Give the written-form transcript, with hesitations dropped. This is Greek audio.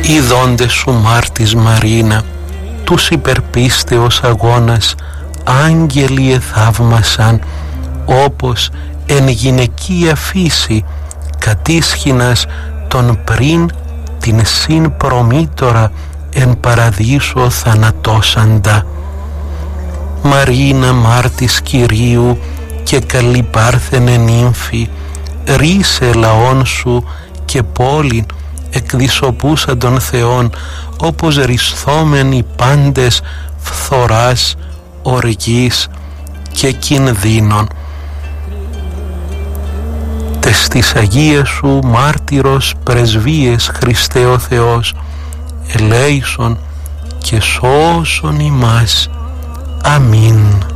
Ιδώντες σου μάρτης Μαρίνα, τους υπερπίστεως αγώνας, άγγελοι εθαύμασαν, όπως εν γυναικεία φύση κατήσχυνας τον πριν την συν προμήτωρα εν παραδείσο θανατώσαντα. Μαρίνα μάρτης Κυρίου και καλή πάρθενε νύμφη, ρίσε λαόν σου και πόλην εκδισοπούσαν των Θεών, όπως ρισθόμενοι πάντες φθοράς, οργής και κινδύνων. Τες της Αγίας σου μάρτυρος πρεσβείες Χριστέ ο Θεός, ελέησον και σώσον ημάς. Αμήν.